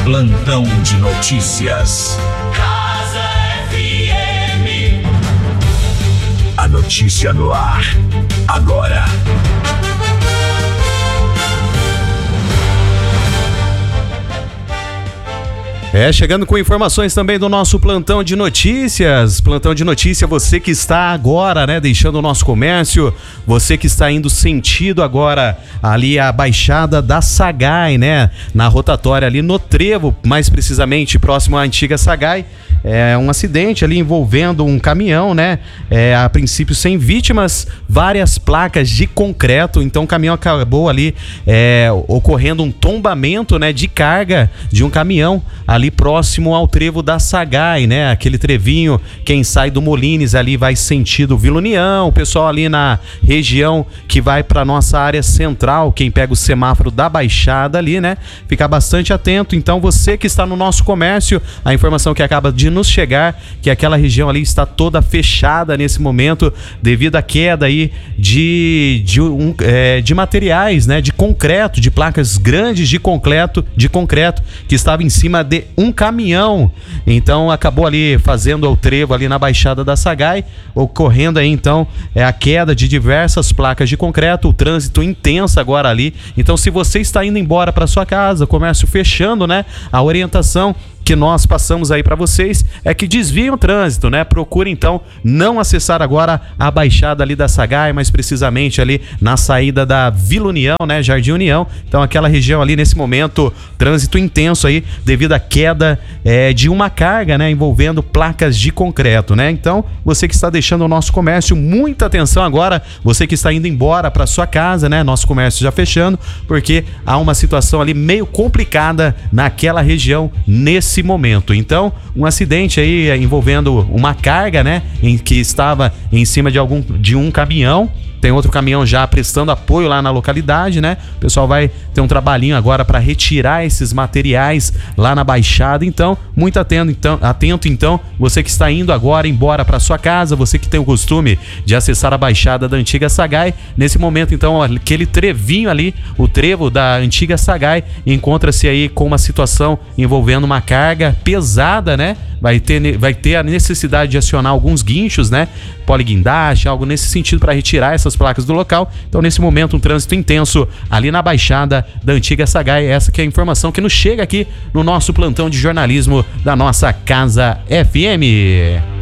Plantão de notícias. Casa FM. A notícia no ar. Agora. Chegando com informações também do nosso plantão de notícias. Plantão de notícia, você que está agora, deixando o nosso comércio, você que está indo sentido agora ali a Baixada da Sagai, na rotatória ali no Trevo, mais precisamente próximo à antiga Sagai. Um acidente ali envolvendo um caminhão, a princípio sem vítimas, várias placas de concreto, então o caminhão acabou ali ocorrendo um tombamento, de carga de um caminhão ali próximo ao trevo da Sagai, aquele trevinho, quem sai do Molines ali vai sentido Vila União, o pessoal ali na região que vai para nossa área central, quem pega o semáforo da Baixada ali, ficar bastante atento. Então você que está no nosso comércio, a informação que acaba de nos chegar, que aquela região ali está toda fechada nesse momento, devido à queda aí de materiais, de concreto, de placas grandes de concreto que estava em cima de um caminhão. Então acabou ali fazendo o trevo ali na Baixada da Sagai, ocorrendo aí então a queda de diversas placas de concreto, o trânsito intenso agora ali. Então se você está indo embora para sua casa, comércio fechando, a orientação que nós passamos aí para vocês é que desviem o trânsito, Procure então não acessar agora a Baixada ali da Sagai, mas precisamente ali na saída da Vila União, Jardim União. Então aquela região ali nesse momento, trânsito intenso aí devido à queda de uma carga, envolvendo placas de concreto, Então você que está deixando o nosso comércio, muita atenção agora, você que está indo embora para sua casa, Nosso comércio já fechando, porque há uma situação ali meio complicada naquela região nesse momento. Então, um acidente aí envolvendo uma carga, em que estava em cima de um caminhão. Tem outro caminhão já prestando apoio lá na localidade, O pessoal vai ter um trabalhinho agora para retirar esses materiais lá na Baixada. Então, muito atento então, você que está indo agora embora para sua casa, você que tem o costume de acessar a Baixada da antiga Sagai. Nesse momento, então, aquele trevinho ali, o trevo da antiga Sagai, encontra-se aí com uma situação envolvendo uma carga pesada, Vai ter a necessidade de acionar alguns guinchos, poliguindaste, algo nesse sentido para retirar essas placas do local. Então, nesse momento, um trânsito intenso ali na Baixada da antiga Sagai. Essa que é a informação que nos chega aqui no nosso plantão de jornalismo da nossa Casa FM.